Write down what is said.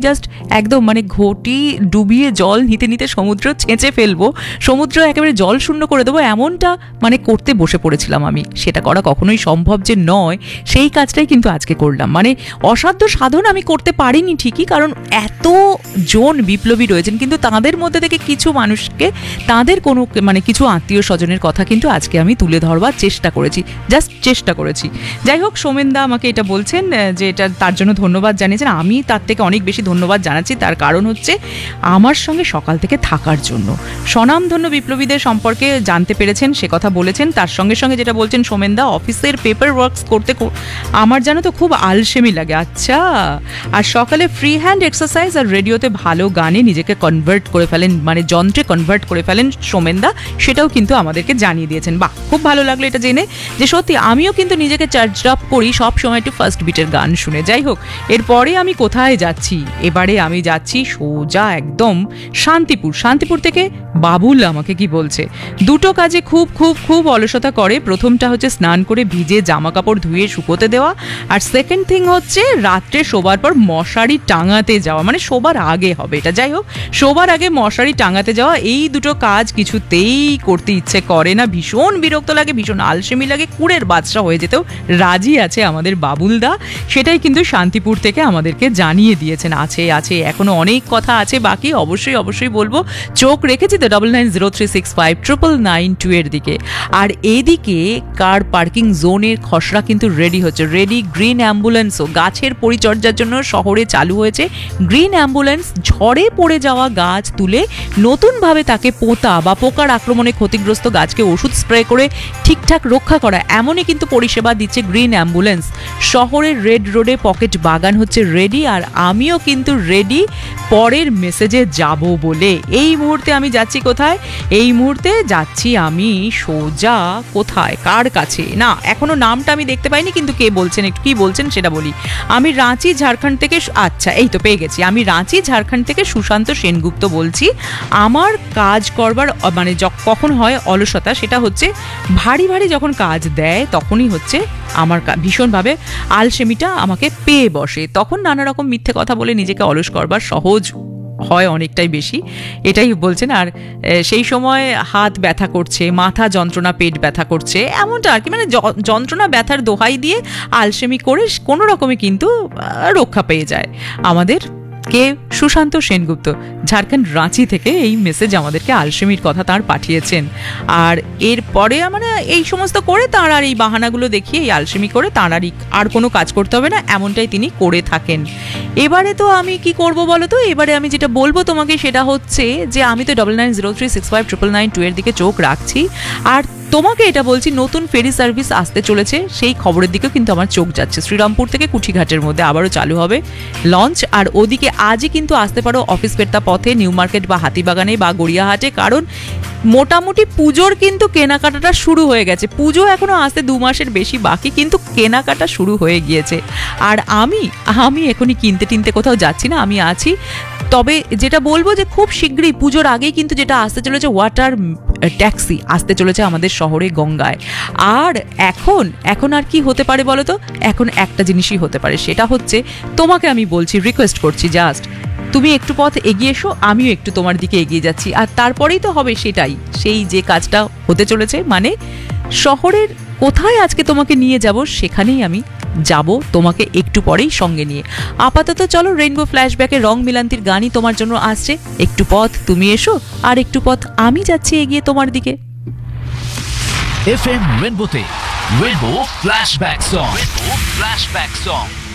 Just একদম মানে ঘটি ডুবিয়ে জল নিতে নিতে সমুদ্র ছেঁচে ফেলবো, সমুদ্র একেবারে জল শূন্য করে দেবো, এমনটা মানে করতে বসে পড়েছিলাম আমি। সেটা করা কখনোই সম্ভব যে নয়, সেই কাজটাই কিন্তু আজকে করলাম। মানে অসাধ্য সাধন আমি করতে পারিনি ঠিকই, কারণ এত জন বিপ্লবী রয়েছেন, কিন্তু তাদের মধ্যে থেকে কিছু মানুষকে, তাদের কোনো মানে কিছু আত্মীয় স্বজনের কথা কিন্তু আজকে আমি তুলে ধরবার চেষ্টা করেছি, জাস্ট চেষ্টা করেছি। যাই হোক, সোমেনদা আমাকে এটা বলছেন যে এটা তার জন্য ধন্যবাদ জানিয়েছেন। আমি তার থেকে অনেক বেশি ধন্যবাদ জানাচ্ছি, তার কারণ হচ্ছে আমার সঙ্গে সকাল থেকে থাকার জন্য। স্বনামধন্য বিপ্লবীদের সম্পর্কে জানতে পেরেছেন, সে কথা বলেছেন। তার সঙ্গে সঙ্গে যেটা বলছেন সোমেনদা, অফিসের পেপার ওয়ার্কস করতে আমার জানো তো খুব আলসেমি লাগে। আচ্ছা, আর সকালে ফ্রি হ্যান্ড এক্সারসাইজ আর রেডিওতে ভালো গানে নিজেকে কনভার্ট করে ফেলেন, মানে যন্ত্রে কনভার্ট করে ফেলেন সোমেনদা, সেটাও কিন্তু আমাদেরকে জানিয়ে দিয়েছেন। বাহ, খুব ভালো লাগলো এটা জেনে যে সত্যি আমিও কিন্তু নিজেকে চার্জ আপ করি সব সময় একটু ফার্স্ট বিটের গান শুনে। যাই হোক, এরপরে আমি কোথায় যাচ্ছি? এবারে আমি যাচ্ছি সোজা একদম শান্তিপুর। শান্তিপুর থেকে বাবুল আমাকে কি বলছে, দুটো কাজে খুব খুব খুব অলসতা করে। প্রথমটা হচ্ছে স্নান করে ভিজে জামা কাপড় ধুয়ে শুকোতে দেওয়া, আর সেকেন্ড থিং হচ্ছে রাত্রে শোবার পর মশারি টাঙাতে যাওয়া, মানে শোবার আগে হবে এটা। যাই হোক, শোবার আগে মশারি টাঙাতে যাওয়া, এই দুটো কাজ কিছুতেই করতে ইচ্ছে করে না, ভীষণ বিরক্ত লাগে, ভীষণ আলসেমি লাগে, কুড়ের বাদশা হয়ে যেতেও রাজি আছে আমাদের বাবুলদা। সেটাই কিন্তু শান্তিপুর থেকে আমাদেরকে জানিয়ে দিয়েছেন। আছে আছে এখনো অনেক কথা আছে বাকি, অবশ্যই অবশ্যই বলবো। চোখ রেখেছি তো 9903659992 এর দিকে। আর এদিকে কার পার্কিং জোনের খসড়া কিন্তু রেডি হচ্ছে, রেডি। গ্রিন অ্যাম্বুলেন্সও গাছের পরিচর্যার জন্য শহরে চালু হয়েছে। গ্রিন অ্যাম্বুলেন্স ঝড়ে পড়ে যাওয়া গাছ তুলে নতুনভাবে তাকে পোঁতা বা পোকার আক্রমণে ক্ষতিগ্রস্ত গাছকে ওষুধ স্প্রে করে ঠিকঠাক রক্ষা করা, এমনই কিন্তু পরিষেবা দিচ্ছে গ্রিন অ্যাম্বুলেন্স। শহরের রেড রোডে পকেট বাগান হচ্ছে রেডি, আর আমিও কিন্তু রেডি পরের মেসেজে যাব বলে। এই মুহূর্তে আমি যাচ্ছি কোথায়? এই মুহূর্তে যাচ্ছি আমি সোজা কোথায়, কার কাছে না, এখনো নামটা আমি দেখতে পাইনি, কিন্তু কে বলছেন, একটু কি বলছেন সেটা বলি। আমি রাঁচি ঝাড়খণ্ড থেকে, আচ্ছা এই তো পেয়ে গেছি, আমি রাঁচি ঝাড়খণ্ড থেকে সুশান্ত সেনগুপ্ত বলছি। আমার কাজ করবার মানে কখন হয় অলসতা, সেটা হচ্ছে ভারী ভারী যখন কাজ দেয় তখনই হচ্ছে আমার ভীষণভাবে আলসেমিটা আমাকে পেয়ে বসে, তখন নানা রকম মিথ্যে কথা বলে নিজেকে অলস করবার সহজ হয় অনেকটাই বেশি, এটাই বলছেন। আর সেই সময় হাত ব্যথা করছে, মাথা যন্ত্রণা, পেট ব্যথা করছে, এমনটা আর কি, মানে যন্ত্রণা ব্যথার দোহাই দিয়ে আলসেমি করে কোনো রকমে কিন্তু রক্ষা পেয়ে যায় আমাদের কে, সুশান্ত সেনগুপ্ত, ঝাড়খণ্ড রাঁচি থেকে এই মেসেজ আমাদেরকে আলসেমির কথা তার পাঠিয়েছেন। আর এরপরে আমরা এই সমস্ত করে তাঁর আর এই বাহানাগুলো দেখিয়ে এই আলসেমি করে তাঁর আর কোনো কাজ করতে হবে না, এমনটাই তিনি করে থাকেন। এবারে তো আমি কি করব বলো তো, এবারে আমি যেটা বলবো তোমাকে সেটা হচ্ছে যে আমি তো 9903659992 এর দিকে চোখ রাখছি, আর তোমাকে এটা বলছি নতুন ফেরি সার্ভিস আসতে চলেছে, সেই খবরের দিকেও কিন্তু আমার চোখ যাচ্ছে। শ্রীরামপুর থেকে কুঠিঘাটের মধ্যে আবারও চালু হবে লঞ্চ। আর ওদিকে আজই কিন্তু আসতে পারো অফিস ফেরতা পথে নিউ মার্কেট বা হাতিবাগানে বা গড়িয়াহাটে, কারণ মোটামুটি পুজোর কিন্তু কেনাকাটাটা শুরু হয়ে গেছে। পুজো এখনো আসতে 2 মাসের বেশি বাকি, কিন্তু কেনাকাটা শুরু হয়ে গিয়েছে। আর আমি এখনই কিনতে টিনতে কোথাও যাচ্ছি না, আমি আছি। তবে যেটা বলবো যে খুব শীঘ্রই পুজোর আগেই কিন্তু যেটা আসতে চলেছে, ওয়াটার ট্যাক্সি আসতে চলেছে আমাদের শহরে গঙ্গায়। আর এখন আর কি হতে পারে বলো তো, এখন একটা জিনিসই হতে পারে, সেটা হচ্ছে তোমাকে আমি বলছি, রিকোয়েস্ট করছি, জাস্ট তুমি একটু পথ এগিয়ে এসো, আমিও একটু তোমার দিকে এগিয়ে যাচ্ছি, আর তারপরেই তো হবে সেটাই, সেই যে কাজটা হতে চলেছে, মানে শহরের কোথায় আজকে তোমাকে নিয়ে যাব সেখানেই আমি যাব তোমাকে একটু পরেই সঙ্গে নিয়ে। আপাতত চলো, রেইনবো ফ্ল্যাশব্যাকে রং মিলান্তির গানই তোমার জন্য আসছে। একটু পথ তুমি এসো, আর একটু পথ আমি যাচ্ছি এগিয়ে তোমার দিকে। FM রেইনবোতে rainbow flashback song.